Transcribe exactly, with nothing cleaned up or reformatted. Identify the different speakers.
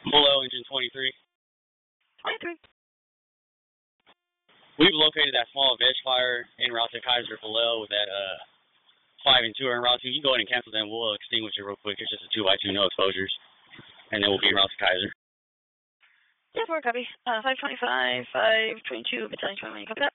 Speaker 1: Below engine twenty-three.
Speaker 2: twenty-three.
Speaker 1: We've located that small veg fire en route to Kaiser below with that uh five and two are en route to. You can go ahead and cancel them. We'll extinguish it real quick. It's just a two by two, no exposures, and then we'll be en route to Kaiser.
Speaker 2: Yeah, four copy. Uh, five twenty-five, five twenty-two, battalion twenty-one. Copy that.